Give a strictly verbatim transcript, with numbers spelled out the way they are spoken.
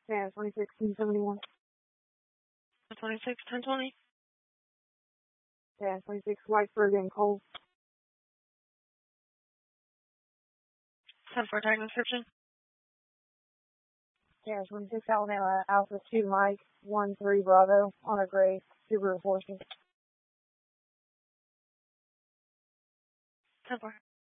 ten twenty-six, ten seventy-one. ten twenty-six, ten twenty. ten twenty-six, Whitesburg and Cole. ten four tag description. ten twenty-six, Alabama, Alpha two Mike, one three Bravo, on a gray Subaru Forester. ten four.